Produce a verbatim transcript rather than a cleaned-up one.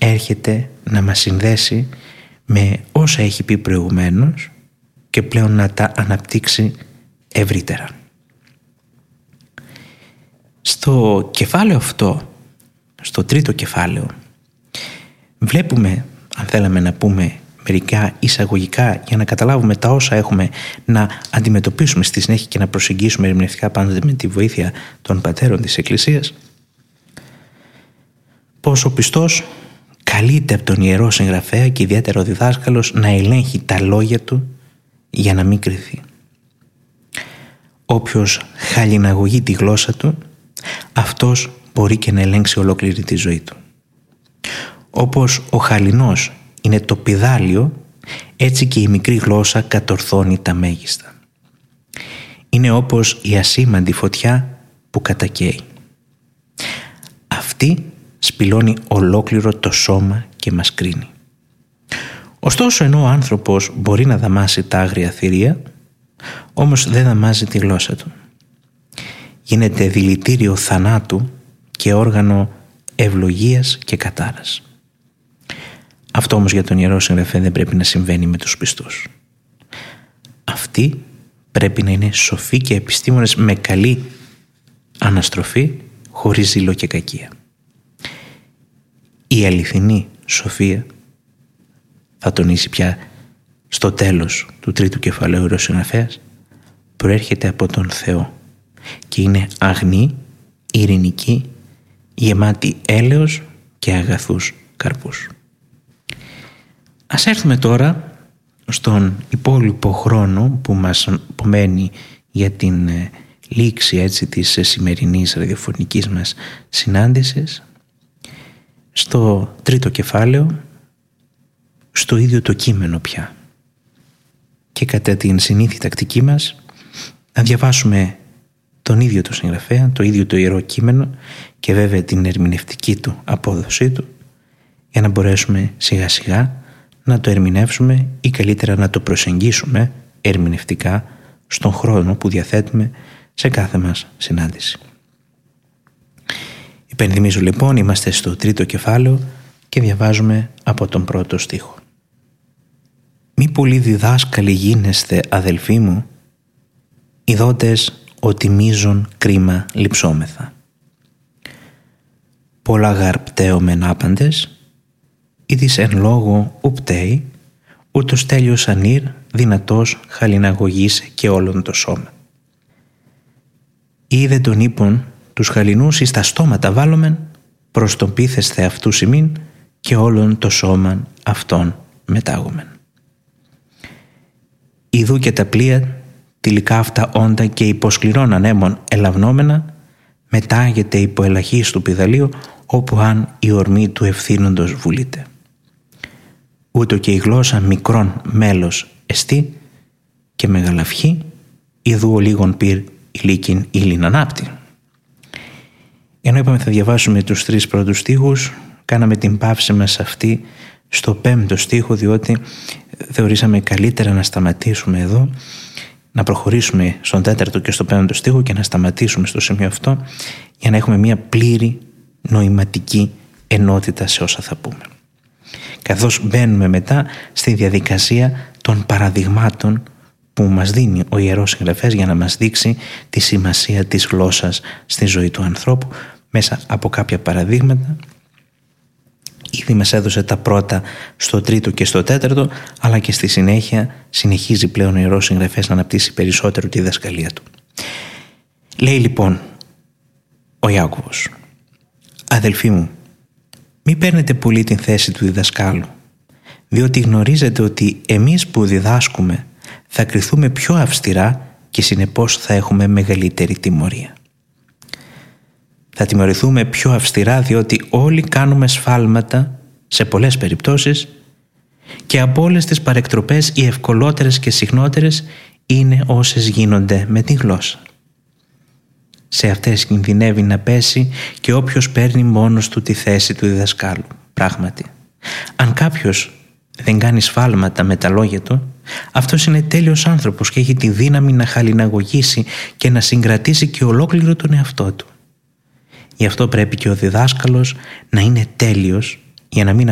έρχεται να μας συνδέσει με όσα έχει πει προηγουμένως και πλέον να τα αναπτύξει ευρύτερα. Στο κεφάλαιο αυτό, στο τρίτο κεφάλαιο, βλέπουμε, αν θέλαμε να πούμε μερικά εισαγωγικά για να καταλάβουμε τα όσα έχουμε να αντιμετωπίσουμε στη συνέχεια και να προσεγγίσουμε ερμηνευτικά πάντοτε με τη βοήθεια των πατέρων της Εκκλησίας, πως ο πιστός καλείται από τον Ιερό Συγγραφέα και ιδιαίτερα ο διδάσκαλος να ελέγχει τα λόγια του για να μην κριθεί. Όποιος χαλιναγωγεί τη γλώσσα του, αυτός μπορεί και να ελέγξει ολόκληρη τη ζωή του. Όπως ο χαλινός είναι το πηδάλιο, έτσι και η μικρή γλώσσα κατορθώνει τα μέγιστα. Είναι όπως η ασήμαντη φωτιά που κατακαίει. Αυτή σπηλώνει ολόκληρο το σώμα και μας κρίνει. Ωστόσο, ενώ ο άνθρωπος μπορεί να δαμάσει τα άγρια θηρία, όμως δεν δαμάζει τη γλώσσα του. Γίνεται δηλητήριο θανάτου και όργανο ευλογίας και κατάρας. Αυτό όμως για τον Ιερό Συγγραφέα δεν πρέπει να συμβαίνει με τους πιστούς. Αυτοί πρέπει να είναι σοφοί και επιστήμονες με καλή αναστροφή, χωρίς ζήλο και κακία. Η αληθινή σοφία, θα τονίσει πια στο τέλος του τρίτου κεφαλαίου ο Ιερός Συγγραφέας, προέρχεται από τον Θεό και είναι αγνή, ειρηνική, γεμάτη έλεος και αγαθούς καρπούς. Ας έρθουμε τώρα στον υπόλοιπο χρόνο που μας απομένει για την λήξη έτσι της σημερινής ραδιοφωνικής μας συνάντησης, στο τρίτο κεφάλαιο, στο ίδιο το κείμενο πια. Και κατά την συνήθη τακτική μας να διαβάσουμε τον ίδιο το συγγραφέα, το ίδιο το ιερό κείμενο και βέβαια την ερμηνευτική του απόδοσή του, για να μπορέσουμε σιγά σιγά να το ερμηνεύσουμε ή καλύτερα να το προσεγγίσουμε ερμηνευτικά στον χρόνο που διαθέτουμε σε κάθε μας συνάντηση. Υπενθυμίζω λοιπόν, είμαστε στο τρίτο κεφάλαιο και διαβάζουμε από τον πρώτο στίχο. «Μη πολύ διδάσκαλοι γίνεστε, αδελφοί μου, ειδότες ότι μείζον κρίμα λειψόμεθα. Πολλά γαρπταίομεν άπαντες, ή της εν λόγω ουπταίει, ούτως τέλειος ανήρ δυνατός χαλιναγωγήσε και όλον το σώμα. Είδε τον ύπον τους χαλινούς εις τα στόματα βάλομεν, προς τον πείθεσθε αυτούς ημίν και όλον το σώμαν αυτόν μετάγομεν. Ιδού και τα πλοία, τυλικά αυτά όντα και υποσκληρών ανέμων ελαυνόμενα, μετάγεται υπό ελαχίστου πηδαλίου, όπου αν η ορμή του ευθύνοντος βουλείται. Ούτω και η γλώσσα μικρόν μέλος εστί και μεγαλαυχή, ιδού ο λίγον πυρ ηλίκην ήλιν ανάπτη». Ενώ είπαμε θα διαβάσουμε τους τρεις πρώτους στίχους, κάναμε την παύση μας αυτή στο πέμπτο στίχο, διότι θεωρήσαμε καλύτερα να σταματήσουμε εδώ, να προχωρήσουμε στον τέταρτο και στο πέμπτο στίχο και να σταματήσουμε στο σημείο αυτό, για να έχουμε μια πλήρη νοηματική ενότητα σε όσα θα πούμε. Καθώς μπαίνουμε μετά στη διαδικασία των παραδειγμάτων που μας δίνει ο Ιερός Συγγραφέας για να μας δείξει τη σημασία της γλώσσας στη ζωή του ανθρώπου μέσα από κάποια παραδείγματα. Ήδη μας έδωσε τα πρώτα στο τρίτο και στο τέταρτο, αλλά και στη συνέχεια συνεχίζει πλέον ο Ιερός Συγγραφέας να αναπτύσσει περισσότερο τη διδασκαλία του. Λέει λοιπόν ο Ιάκωβος: «Αδελφοί μου, μη παίρνετε πολύ την θέση του διδασκάλου, διότι γνωρίζετε ότι εμείς που διδάσκουμε θα κριθούμε πιο αυστηρά και συνεπώς θα έχουμε μεγαλύτερη τιμωρία. Θα τιμωρηθούμε πιο αυστηρά διότι όλοι κάνουμε σφάλματα σε πολλές περιπτώσεις και από όλες τις παρεκτροπές οι ευκολότερες και συχνότερες είναι όσες γίνονται με τη γλώσσα. Σε αυτές κινδυνεύει να πέσει και όποιος παίρνει μόνος του τη θέση του διδασκάλου. Πράγματι, αν κάποιος δεν κάνει σφάλματα με τα λόγια του, αυτός είναι τέλειος άνθρωπος και έχει τη δύναμη να χαλιναγωγήσει και να συγκρατήσει και ολόκληρο τον εαυτό του. Γι' αυτό πρέπει και ο διδάσκαλος να είναι τέλειος για να μην